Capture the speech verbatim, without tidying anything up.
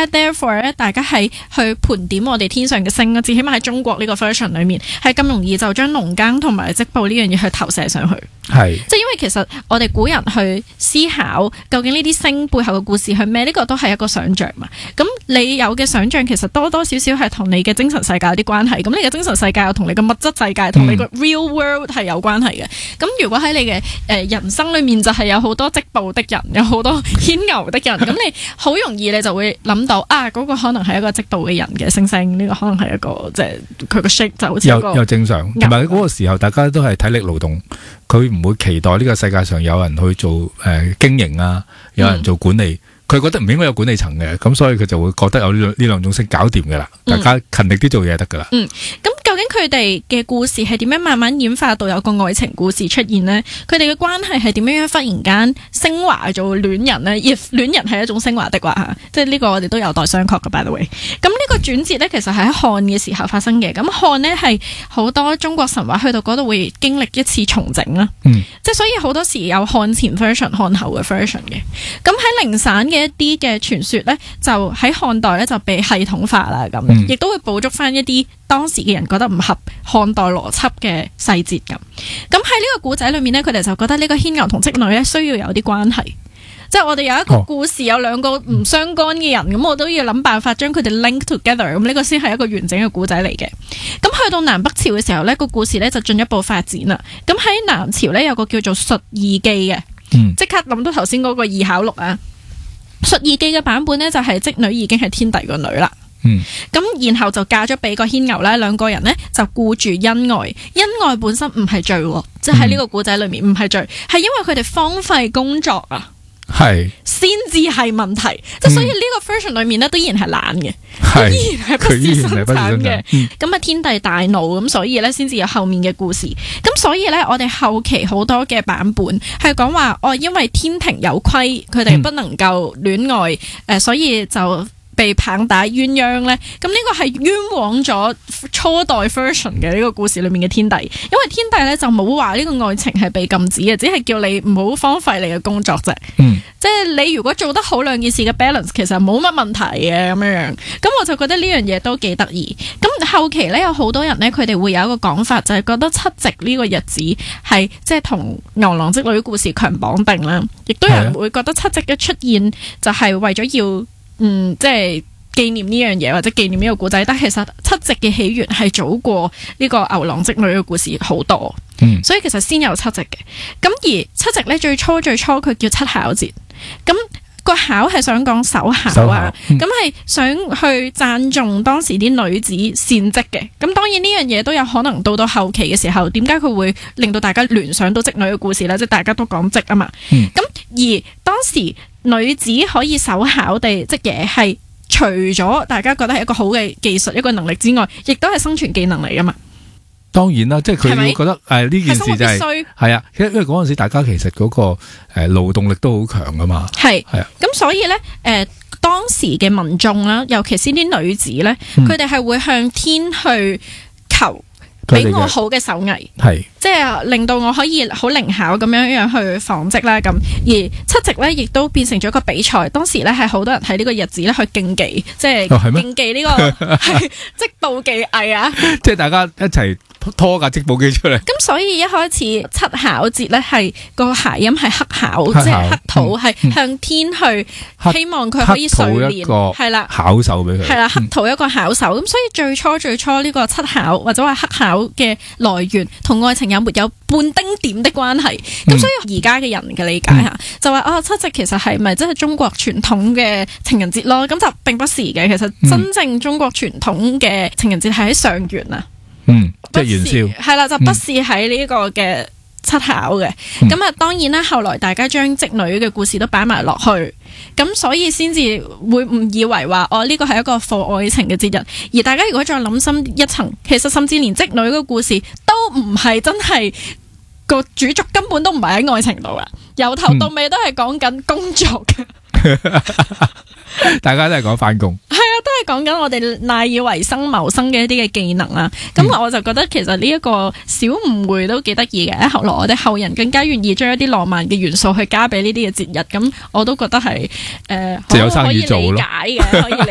咧 therefore 咧，大家係去盤點我哋天上嘅星，至起碼喺中國呢個 version 裏面係咁容易就將農耕同埋織布呢樣嘢去投射上去。 係， 即係因為其實我哋古人去思考究竟呢啲星背後嘅故事係咩，呢、這個都係一個想像嘛。咁你有嘅想像其實多多少少係同你嘅精神世界有啲關係。咁你嘅精神世界又同你嘅物質世界同你個 real world 係有關係嘅。咁、嗯、如果喺你嘅誒、呃、人生裏面就係有好多織布的人，有好多牽牛的人，咁你好容易你就會諗到啊嗰、那個可能係一個織布嘅人嘅星星，呢、這個可能係一個即係佢個 shape 就好似又又正常，同埋嗰個時候大家都係體力勞動，佢唔會期待呢個世界上有人去做誒、呃、經營啊，有人做管理，佢、嗯、覺得唔應該有管理層嘅，咁所以佢就會覺得有呢兩呢兩種星搞掂㗎啦，大家勤力啲做嘢得㗎啦。嗯，咁究竟佢哋嘅故事係點樣慢慢演化到有個愛情故事出現呢？佢哋嘅關係係點樣樣忽然間升華做戀人呢？而戀人係一種升華的話嚇，即係呢個我哋都有待商榷嘅。By the way，咁呢個轉折咧其實係喺漢嘅時候發生嘅。咁漢呢係好多中國神話去到嗰度會經歷一次重整啦。嗯，即係所以好多時有漢前 version、漢後嘅 version 嘅。咁喺零散嘅一啲嘅傳說咧，就喺漢代咧就被系統化啦。咁亦、嗯、都會捕捉翻一啲當時嘅人覺得唔合漢代邏輯嘅細節咁，咁喺呢個古仔裏面呢，佢哋就覺得呢個牽牛同織女咧需要有啲關係，即係我哋有一個故事，有兩個唔相干嘅人，咁我都要諗辦法將佢哋 link together，咁呢個先係一個完整嘅古仔嚟嘅。咁去到南北朝嘅時候呢，個故事呢就進一步發展啦。咁喺南朝呢，有個叫做《述異記》嘅，即刻諗到頭先嗰個二考錄啊，《述異記》嘅版本呢，就係織女已經係天帝個女啦。嗯，咁然後就嫁咗俾個牽牛啦，兩個人呢就顧住恩愛，恩愛本身唔係罪，即係喺呢個古仔裏面唔係罪，係因為佢哋荒廢工作啊，係先至係問題，即係、嗯、所以呢個 version 裏面呢都依然係懶嘅，依然係不事生產嘅，咁啊、嗯、天帝大怒，咁所以呢先至有後面嘅故事，咁所以呢，我哋後期好多嘅版本係講話哦，因為天庭有規，佢哋不能夠戀愛，誒、嗯呃，所以就被棒打鴛鴦咧，咁呢個係冤枉咗初代 version 嘅呢個故事裏面嘅天帝，因為天帝咧就冇話呢個愛情係被禁止嘅，只係叫你唔好荒廢你嘅工作啫。嗯，即係你如果做得好兩件事嘅 balance，其實冇乜問題嘅咁樣樣。咁我就覺得呢樣嘢都幾得意。咁後期咧有好多人咧，佢哋會有一個講法，就係、是、覺得七夕呢個日子係即係同牛郎織女故事強綁定啦。亦都有人會覺得七夕嘅出現就係為咗要。嗯，即係紀念呢樣嘢或者紀念呢個故仔，但其實七夕嘅起源係早過呢個牛郎織女嘅故事好多，嗯、所以其實先有七夕嘅。咁而七夕咧最初最初佢叫七巧節，咁、個巧係想講守孝啊，咁係、嗯、想去讚頌當時啲女子善織嘅。咁當然呢樣嘢都有可能到到後期嘅時候，點解佢會令到大家聯想到織女嘅故事咧？即係大家都講織啊嘛，咁、嗯、而當時。女子可以手巧地織嘢，係除咗大家覺得係一個好嘅技術、一個能力之外，亦都係生存技能嚟噶嘛。 當然啦，即係佢會覺得誒呢件事就係係啊，因為嗰陣時大家其實嗰個誒勞動力都好強噶嘛。係係啊，咁所以咧誒、呃、當時嘅民眾啦，尤其是啲女子咧，佢哋係會向天去求。俾我好嘅手藝，係即係令到我可以好靈巧咁樣樣去紡織啦。咁而七夕咧，亦都變成咗一個比賽。當時咧係好多人喺呢個日子咧去競技，即係競技呢個係織布技藝啊！即係大家一齊拖架織布機出嚟。咁所以一開始七巧節咧係個諧音係黑巧，即係黑土，係、嗯、向天去希望佢可以垂憐，係啦，巧手俾佢，係啦，黑土一個巧手。咁、嗯、所以最初最初呢個七巧或者話黑巧嘅來源同愛情有沒有半丁點的關係？咁、嗯、所以而家嘅人嘅理解吓，嗯、就話哦，七夕其實係咪即係中國傳統嘅情人節咯？咁就並不是嘅。其實真正中國傳統嘅情人節係喺上元啊，嗯，即係元宵，係啦，就不是喺呢個嘅七巧嘅。咁啊、嗯，當然啦，後來大家將織女嘅故事都擺埋落去。咁所以先至會誤以為話哦呢個係一個課愛情嘅節日，而大家如果再諗深一層，其實甚至連織女嘅故事都唔係真係個主軸，根本都唔係喺愛情度噶，由頭到尾都係講緊工作嘅。大家都係講返工，係啊，都係講緊我哋賴以為生謀生嘅一啲嘅技能啦。咁、嗯、我就覺得其實呢一個小誤會都幾得意嘅。後來我哋後人更加願意將一啲浪漫嘅元素去加俾呢啲嘅節日，咁我都覺得係誒，呃、就有生意做咯，可以理解嘅，可以